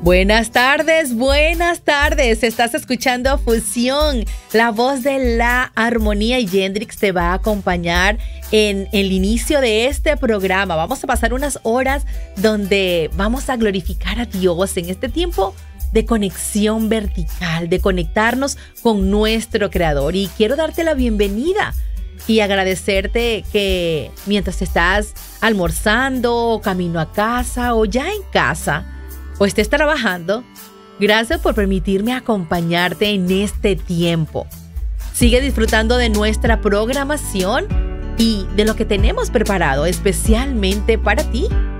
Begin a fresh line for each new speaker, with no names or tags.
Buenas tardes, buenas tardes. Estás escuchando Fusión, la voz de la armonía, y Yendrix te va a acompañar en el inicio de este programa. Vamos a pasar unas horas donde vamos a glorificar a Dios en este tiempo de conexión vertical, de conectarnos con nuestro Creador. Y quiero darte la bienvenida y agradecerte que mientras estás almorzando, camino a casa o ya en casa, o estés trabajando, gracias por permitirme acompañarte en este tiempo. Sigue disfrutando de nuestra programación y de lo que tenemos preparado especialmente para ti.